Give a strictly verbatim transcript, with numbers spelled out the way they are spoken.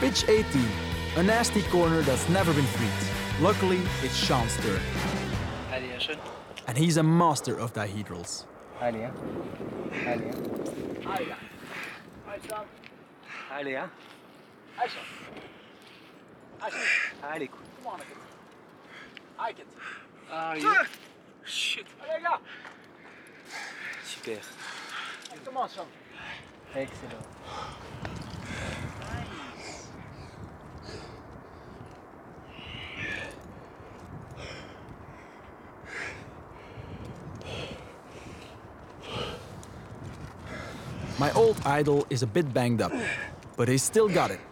Pitch eighteen, a nasty corner that's never been freed. Luckily, it's Sean's turn. عالي يا شن. And he's a master of dihedrals. عالي ها. عالي ها. عالي عالي شان عالي ها. عشان عشان عالي. come on kid I kid Ah, yeah. Shit. allez gars Super. come on Sean Excellent. My old idol is a bit banged up, but he's still got it.